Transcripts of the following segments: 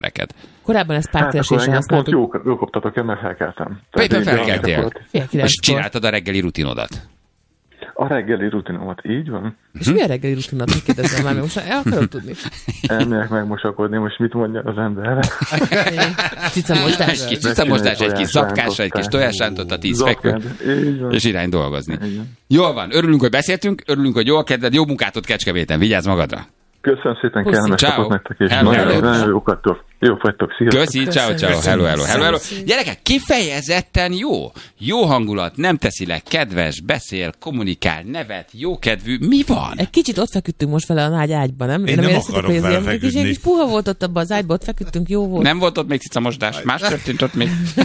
neked. Korábban ezt párkeresésre használtuk. Pont jó koptatok, én meg felkeltem. Éppen felkeltél. És És csináltad a reggeli rutinodat. A reggeli rutinomat, így van. És mi a reggeli rutinat? Mit kérdezem már, most el akarom tudni. Elmegyek megmosakodni, most mit mondja az ember? Cicamosdás. Egy kis cicamosdás, egy kis zapkással, egy kis tojásrántott, a 10 fekvő, és irány dolgozni. Jól van, örülünk, hogy beszéltünk, örülünk, hogy jól kedved, jó munkát Kecskeméten, vigyázz magadra. Köszönöm szépen, kellemes napot nektek, és nagyon jókat. Jó vagytok, sziasztok. Köszi, ciao. Hello. Gyerekek, kifejezetten jó hangulat, nem teszi le, kedves, beszél, kommunikál, nevet, jókedvű, mi van? Egy kicsit ott feküdtünk most vele a nagy ágyban, nem? Én nem akarok vele feküdni. Egy kis puha volt ott abban az ágyban, ott feküdtünk, jó volt. Nem volt ott még cicamosdás, más történt ott még.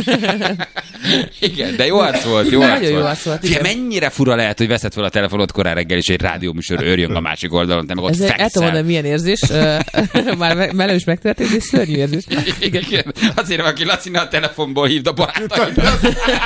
Igen, de jó arc volt, jó arc volt. Fia, mennyire fura lehet, hogy veszed fel a telefonod korán reggel, és egy rádióműsor őrjön a másik oldalon, te meg ott fekszel. El tudom mondani, milyen érzés, már velem is megtörtént, és szörnyű érzés. Igen. Azért, aki Lacina a telefonból hívd a barátaidat.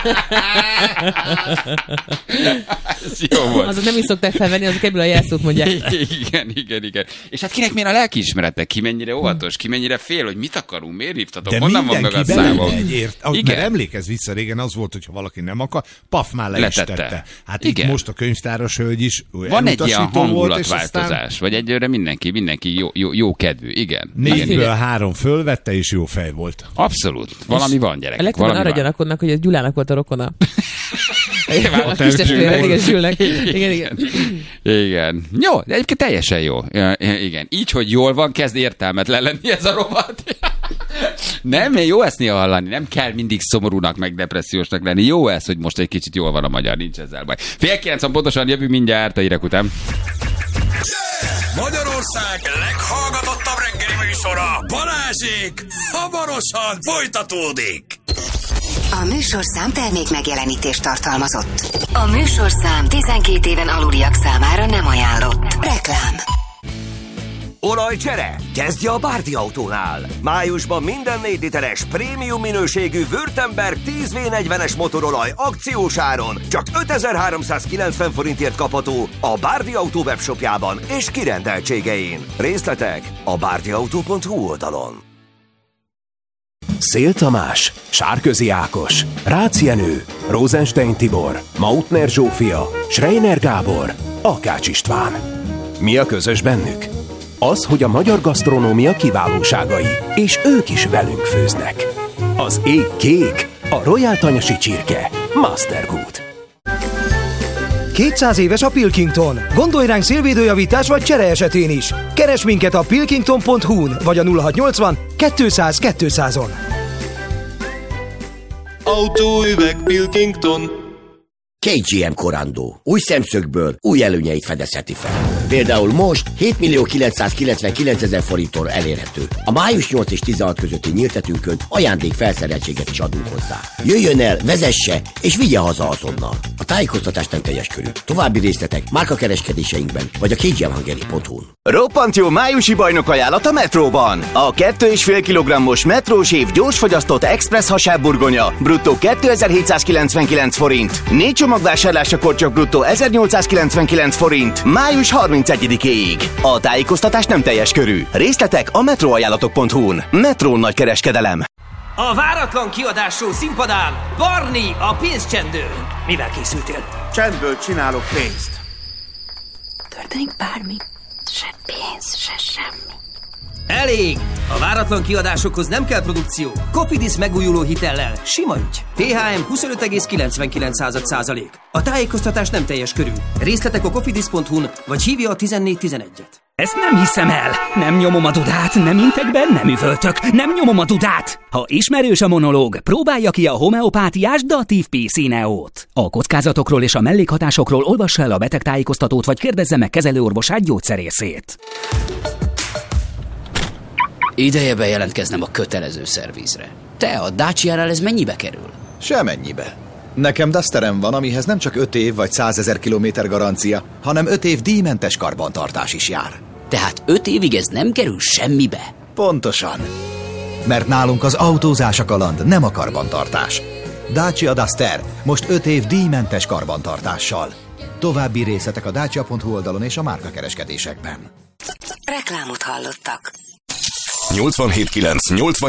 Ez jó volt. Azok nem is szokták felvenni, azok ebből a jelszót mondják. Igen. És hát kinek milyen a lelkiismerete? Ki mennyire óvatos? Ki mennyire fél, hogy mit akarunk? Miért hívtatok? De honnan van meg a számok? Mert emlékezz vissza, régen az volt, hogyha valaki nem akar, paf, már le is tette. Hát igen. Itt most a könyvtáros hölgy is van egy ilyen hangulatváltozás, vagy egyőre mindenki jó kedvű. Igen. 4-ből 3 fölvette, és jó fej volt. Abszolút. Valami van, gyerek. A legtöbben arra gyanakodnak, hogy ez Gyulának volt a rokona. A kis testvére, igen, Zsülnek. Igen. Jó, de egyébként teljesen jó. Igen. Így, hogy jól van, kezd értelmetlen lenni ez a rovat. Nem, jó ezt néha hallani. Nem kell mindig szomorúnak, meg depressziósnak lenni. Jó ez, hogy most egy kicsit jól van a magyar, nincs ezzel baj. 8:30 pontosan jövünk mindjárt a hírek után. Magyarország leghallgatottabb reggeli műsora, Balázsék, hamarosan folytatódik. A műsorszám termék megjelenítést tartalmazott. A műsorszám 12 éven aluliak számára nem ajánlott. Reklám. Olajcsere? Kezdje a Bárdi Autónál. Májusban minden 4 literes prémium minőségű Württemberg 10V40-es motorolaj akciós áron csak 5390 forintért kapható a Bárdi Autó webshopjában és kirendeltségein. Részletek a bárdiautó.hu oldalon. Szél Tamás, Sárközi Ákos, Rácz Jenő, Rosenstein Tibor, Mautner Zsófia, Schreiner Gábor, Akács István. Mi a közös bennük? Az, hogy a magyar gasztronómia kiválóságai, és ők is velünk főznek. Az ég kék, a Royal Tanyasi csirke, Mastergood. 200 éves a Pilkington. Gondolj ránk szélvédőjavítás vagy csere esetén is. Keresd minket a pilkington.hu-n vagy a 0680 200 200-on. Autóüveg Pilkington. KGM Corando. Új szemszögből új előnyeit fedezheti fel. Például most 7.999.000 forinttól elérhető. A május 8 és 16 közötti nyíltetünkön ajándék felszereltséget is adunk hozzá. Jöjjön el, vezesse és vigye haza azonnal. A tájékoztatás nem teljes körű. További részletek márkakereskedéseinkben vagy a kgmhungary.hu-n. Roppant jó májusi bajnok ajánlat a Metróban. A 2,5 kg-os Metrósév gyorsfogyasztott express hasábburgonya bruttó 2799 forint. 4 csomagvásárlásakor csak bruttó 1899 forint. Május 31-éig. A tájékoztatás nem teljes körű. Részletek a metróajánlatok.hu-n. Metró nagykereskedelem. A váratlan kiadású színpadán Barni a pénzcsendő. Mivel készültél? Csendből csinálok pénzt. Történik bármi. Se pénz, se semmi. Elég! A váratlan kiadásokhoz nem kell produkció. Cofidis megújuló hitellel. Sima ügy. THM 25,99%. A tájékoztatás nem teljes körű. Részletek a cofidis.hu-n, vagy hívja a 1411-et. Ezt nem hiszem el! Nem nyomom a dudát, nem intek be, nem üvöltök, nem nyomom a dudát! Ha ismerős a monológ, próbálja ki a homeopátiás Datív PC-Neót. A kockázatokról és a mellékhatásokról olvassa el a betegtájékoztatót, vagy kérdezze meg kezelőorvosát, gyógyszerészét. Ideje bejelentkeznem a kötelező szervizre. Te, a Dacia-nál ez mennyibe kerül? Semennyibe. Nekem Dusterem van, amihez nem csak 5 év vagy 100 000 kilométer garancia, hanem 5 év díjmentes karbantartás is jár. Tehát 5 évig ez nem kerül semmibe? Pontosan. Mert nálunk az autózás a kaland, nem a karbantartás. Dacia Duster, most 5 év díjmentes karbantartással. További részletek a dacia.hu oldalon és a márkakereskedésekben. Reklámot hallottak. 87.9